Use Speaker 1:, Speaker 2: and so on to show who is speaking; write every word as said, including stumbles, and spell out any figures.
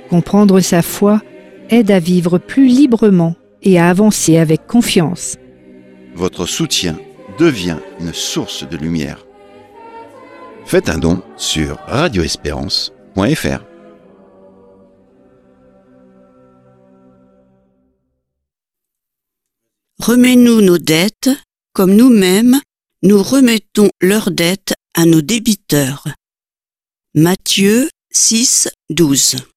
Speaker 1: Comprendre sa foi aide à vivre plus librement et à avancer avec confiance.
Speaker 2: Votre soutien devient une source de lumière. Faites un don sur radio espérance point f r.
Speaker 3: Remets-nous nos dettes, comme nous-mêmes, nous remettons leurs dettes à nos débiteurs. Matthieu six, douze.